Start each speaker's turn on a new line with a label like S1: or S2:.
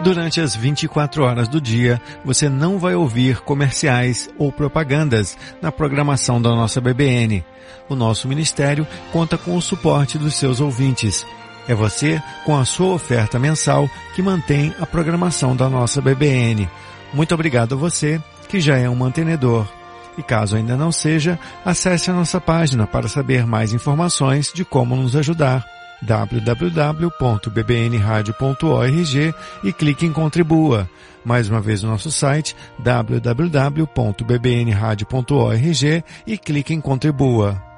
S1: Durante as 24 horas do dia, você não vai ouvir comerciais ou propagandas na programação da nossa BBN. O nosso ministério conta com o suporte dos seus ouvintes. É você, com a sua oferta mensal, que mantém a programação da nossa BBN. Muito obrigado a você, que já é um mantenedor. E caso ainda não seja, acesse a nossa página para saber mais informações de como nos ajudar. www.bbnradio.org e clique em Contribua. Mais uma vez o nosso site www.bbnradio.org e clique em Contribua.